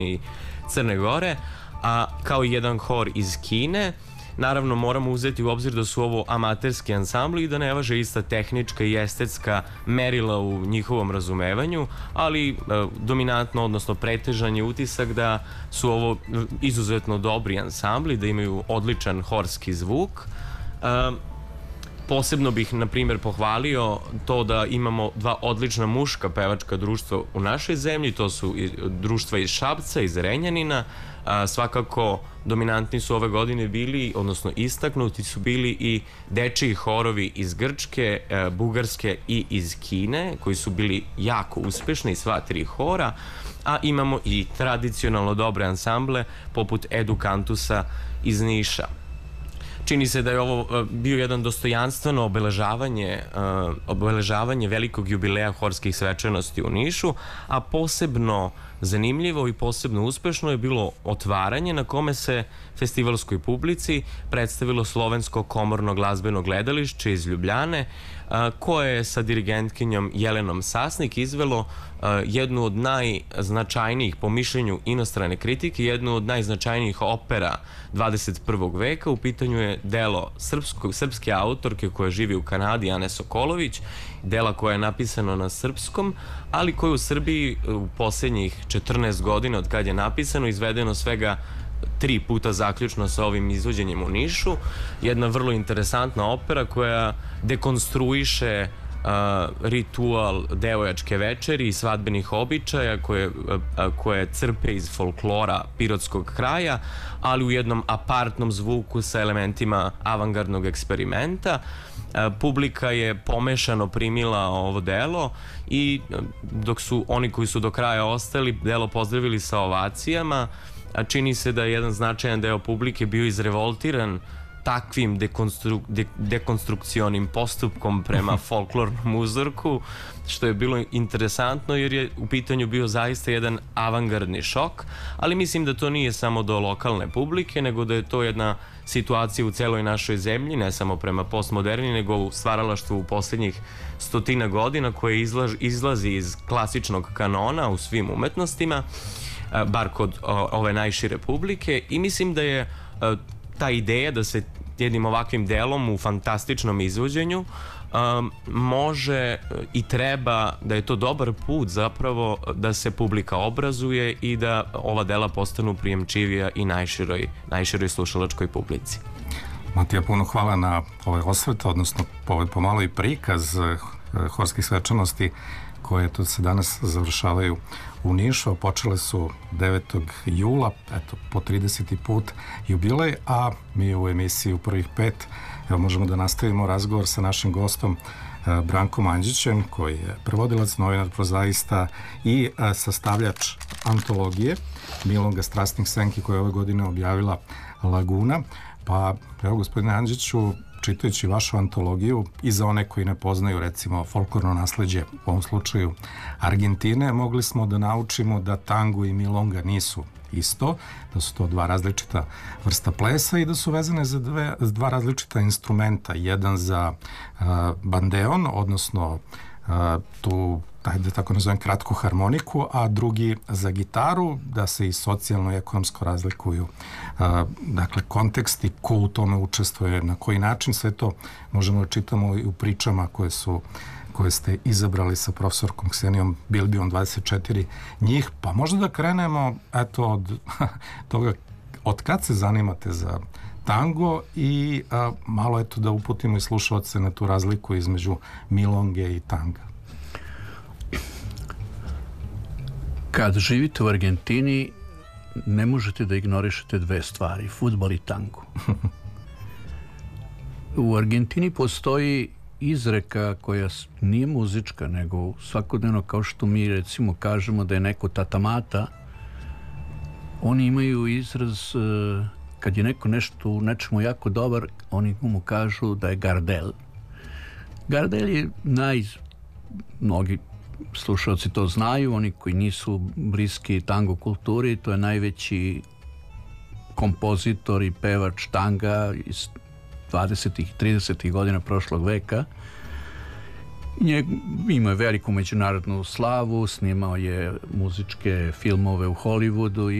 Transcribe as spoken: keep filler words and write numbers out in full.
i Crne Gore, a kao i jedan hor iz Kine. Naravno, moramo uzeti u obzir da su ovo amaterski ansambli i da ne važe ista tehnička i estetska merila u njihovom razumevanju, ali e, dominantno, odnosno pretežan je utisak da su ovo izuzetno dobri ansambli, da imaju odličan horski zvuk. E, Posebno bih, na primjer, pohvalio to da imamo dva odlična muška pevačka društva u našoj zemlji, to su društva iz Šapca, iz Renjanina. A, svakako dominantni su ove godine bili, odnosno istaknuti su bili i dečiji horovi iz Grčke, e, Bugarske i iz Kine, koji su bili jako uspešni, sva tri hora, a imamo i tradicionalno dobre ansamble poput Edukantusa iz Niša. Čini se da je ovo bio jedan dostojanstveno obeležavanje, uh, obeležavanje velikog jubileja horskih svečanosti u Nišu, a posebno zanimljivo i posebno uspešno je bilo otvaranje na kome se festivalskoj publici predstavilo Slovensko komorno glazbeno gledalište iz Ljubljane, uh, koje je sa dirigentkinjom Jelenom Sasnik izvelo uh, jednu od najznačajnijih, po mišljenju inostrane kritike, jednu od najznačajnijih opera dvadeset prvog veka. U pitanju je delo srpsko, srpske autorke koja živi u Kanadi, Ane Sokolović, dela koja je napisano na srpskom, ali koje u Srbiji u posljednjih četrnaest godina od kad je napisano izvedeno svega tri puta zaključno sa ovim izvođenjem u Nišu. Jedna vrlo interesantna opera koja dekonstruiše Uh, ritual devojačke večeri i svadbenih običaja koje, uh, koje crpe iz folklora pirotskog kraja, ali u jednom apartnom zvuku sa elementima avangardnog eksperimenta. Uh, publika je pomešano primila ovo delo i uh, dok su oni koji su do kraja ostali delo pozdravili sa ovacijama, a čini se da je jedan značajan deo publike bio izrevoltiran takvim dekonstru, de, dekonstrukcionim postupkom prema folklornom uzorku, što je bilo interesantno jer je u pitanju bio zaista jedan avangardni šok, ali mislim da to nije samo do lokalne publike, nego da je to jedna situacija u celoj našoj zemlji, ne samo prema postmoderni, nego u stvaralaštvu u posljednjih stotina godina koje izlaž, izlazi iz klasičnog kanona u svim umetnostima, bar kod ove najšire publike, i mislim da je ta ideja da se jednim ovakvim delom u fantastičnom izvođenju um, može i treba, da je to dobar put zapravo da se publika obrazuje i da ova dela postanu prijemčivija i najširoj, najširoj slušalačkoj publici. Matija, puno hvala na ovaj osvrt, odnosno pomalo i prikaz horskih svečanosti koje tu se danas završavaju u Nišu. Počele su devetog jula, eto, po trideseti put jubilej, a mi u emisiji u prvih pet evo, možemo da nastavimo razgovor sa našim gostom eh, Brankom Andžićem, koji je prevodilac, novinar, prozaista i eh, sastavljač antologije Milonga strastnih senki koje je ove godine objavila Laguna. Pa, evo, gospodine Andžiću, čitajući vašu antologiju i za one koji ne poznaju recimo folklorno nasleđe, u ovom slučaju Argentine, mogli smo da naučimo da tango i milonga nisu isto, da su to dva različita vrsta plesa i da su vezane za dve, dva različita instrumenta, jedan za uh, bandeon, odnosno uh, tu da tako nazovem kratku harmoniku, a drugi za gitaru, da se i socijalno i ekonomsko razlikuju uh, dakle kontekst i ko u tome učestvuje, na koji način. Sve to možemo da čitamo i u pričama koje su koje ste izabrali sa profesorkom Ksenijom Bilbijom, dvadeset četiri njih, pa možda da krenemo eto od toga od kad se zanimate za tango i uh, malo eto da uputimo i slušalce na tu razliku između milonge i tanga. Kad živite u Argentini, ne možete da ignorišete dve stvari, fudbal i tango. U Argentini postoji izreka koja nije muzička, nego svakodnevno, kao što mi recimo kažemo da je neko tatamata, oni imaju izraz, kad je neko nešto u nečemu jako dobar, oni mu kažu da je Gardel. Gardel je naj... mnogi slušalci to znaju, oni koji nisu bliski tango kulturi, to je najveći kompozitor i pevač tanga iz dvadesetih i tridesetih godina prošlog veka Nje, imao je veliku međunarodnu slavu, snimao je muzičke filmove u Hollywoodu